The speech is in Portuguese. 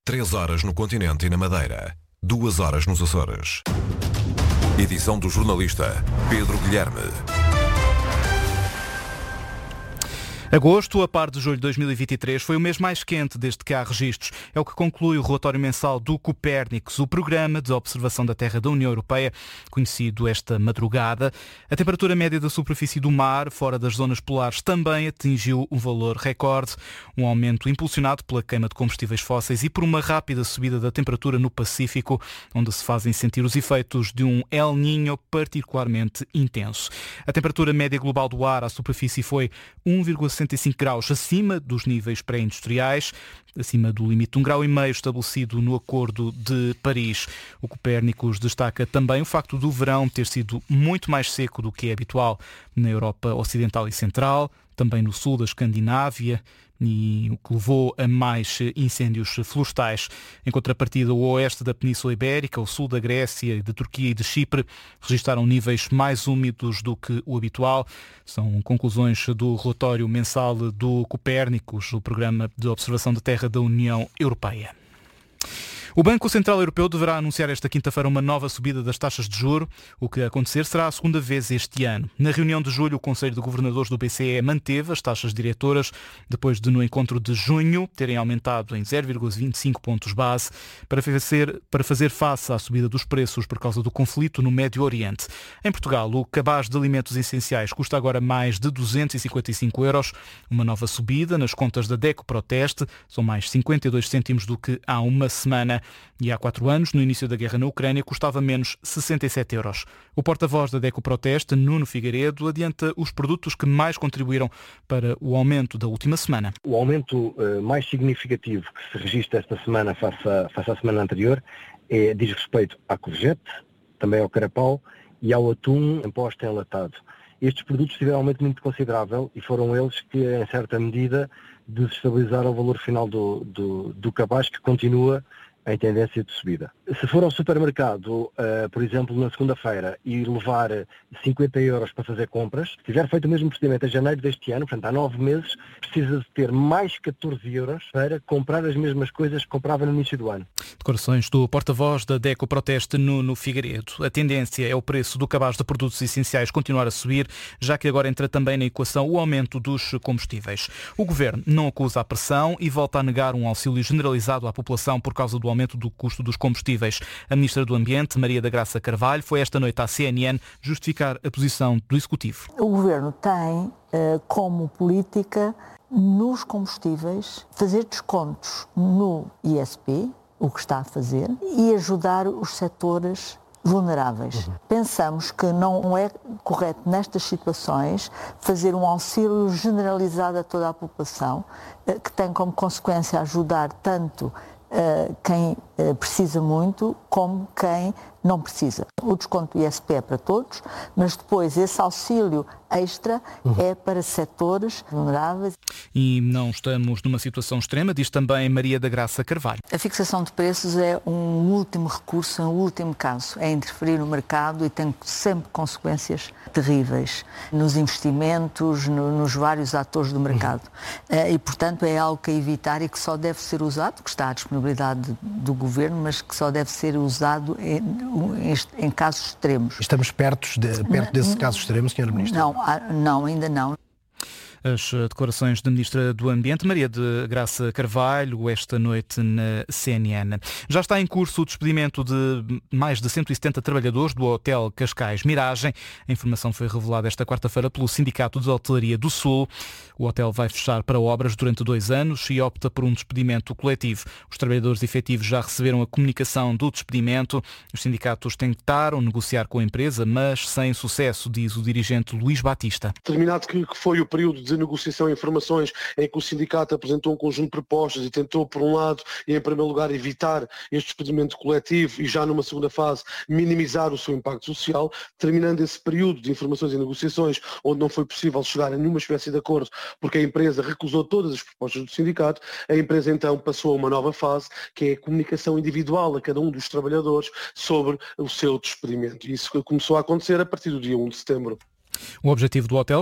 3 horas no continente e na Madeira. 2 horas nos Açores. Edição do jornalista Pedro Guilherme. Agosto, a par de julho de 2023, foi o mês mais quente desde que há registros. É o que conclui o relatório mensal do Copérnicos, o programa de observação da Terra da União Europeia, conhecido esta madrugada. A temperatura média da superfície do mar, fora das zonas polares, também atingiu um valor recorde, um aumento impulsionado pela queima de combustíveis fósseis e por uma rápida subida da temperatura no Pacífico, onde se fazem sentir os efeitos de um El Niño particularmente intenso. A temperatura média global do ar à superfície foi 1,65 graus acima dos níveis pré-industriais, acima do limite de 1,5 grau estabelecido no Acordo de Paris. O Copérnicos destaca também o facto do verão ter sido muito mais seco do que é habitual na Europa Ocidental e Central, também no sul da Escandinávia, e o que levou a mais incêndios florestais. Em contrapartida, o oeste da Península Ibérica, o sul da Grécia, da Turquia e de Chipre registaram níveis mais úmidos do que o habitual. São conclusões do relatório mensal do Copérnicos, o programa de observação da Terra da União Europeia. O Banco Central Europeu deverá anunciar esta quinta-feira uma nova subida das taxas de juros. O que acontecer será a segunda vez este ano. Na reunião de julho, o Conselho de Governadores do BCE manteve as taxas diretoras, depois de, no encontro de junho, terem aumentado em 0,25 pontos base para fazer face à subida dos preços por causa do conflito no Médio Oriente. Em Portugal, o cabaz de alimentos essenciais custa agora mais de 255 euros. Uma nova subida nas contas da DECO Proteste são mais 52 cêntimos do que há uma semana. E há 4 anos, no início da guerra na Ucrânia, custava menos 67 euros. O porta-voz da DECO Proteste, Nuno Figueiredo, adianta os produtos que mais contribuíram para o aumento da última semana. O aumento mais significativo que se registra esta semana face à semana anterior diz respeito à courgette, também ao carapau e ao atum em posta enlatado. Estes produtos tiveram um aumento muito considerável e foram eles que, em certa medida, desestabilizaram o valor final do cabaz, que continua em tendência de subida. Se for ao supermercado, por exemplo, na segunda-feira, e levar 50 euros para fazer compras, se tiver feito o mesmo procedimento em janeiro deste ano, portanto há 9 meses, precisa de ter mais 14 euros para comprar as mesmas coisas que comprava no início do ano. Declarações do porta-voz da DECO Proteste, Nuno Figueiredo. A tendência é o preço do cabaz de produtos essenciais continuar a subir, já que agora entra também na equação o aumento dos combustíveis. O Governo não acusa a pressão e volta a negar um auxílio generalizado à população por causa do aumento do custo dos combustíveis. A Ministra do Ambiente, Maria da Graça Carvalho, foi esta noite à CNN justificar a posição do Executivo. O Governo tem como política nos combustíveis fazer descontos no ISP, o que está a fazer, e ajudar os setores vulneráveis. Pensamos que não é correto nestas situações fazer um auxílio generalizado a toda a população, que tem como consequência ajudar tanto quem precisa muito como quem não precisa. O desconto do ISP é para todos, mas depois esse auxílio extra é para setores vulneráveis. E não estamos numa situação extrema, diz também Maria da Graça Carvalho. A fixação de preços é um último recurso, um último caso. É interferir no mercado e tem sempre consequências terríveis nos investimentos, nos vários atores do mercado. E, portanto, é algo que a evitar e que só deve ser usado, que está à disponibilidade do Governo, mas que só deve ser usado em casos extremos. Estamos perto desse caso extremo, Sra. Ministra? Não, ainda não. As declarações da Ministra do Ambiente, Maria de Graça Carvalho, esta noite na CNN. Já está em curso o despedimento de mais de 170 trabalhadores do Hotel Cascais Miragem. A informação foi revelada esta quarta-feira pelo Sindicato de Hotelaria do Sul. O hotel vai fechar para obras durante 2 anos e opta por um despedimento coletivo. Os trabalhadores efetivos já receberam a comunicação do despedimento. Os sindicatos tentaram negociar com a empresa, mas sem sucesso, diz o dirigente Luís Batista. Terminado que foi o período de negociação e informações em que o sindicato apresentou um conjunto de propostas e tentou, por um lado, e em primeiro lugar, evitar este despedimento coletivo e já numa segunda fase minimizar o seu impacto social, terminando esse período de informações e negociações onde não foi possível chegar a nenhuma espécie de acordo porque a empresa recusou todas as propostas do sindicato, a empresa então passou a uma nova fase que é a comunicação individual a cada um dos trabalhadores sobre o seu despedimento. E isso começou a acontecer a partir do dia 1 de setembro. O objetivo do hotel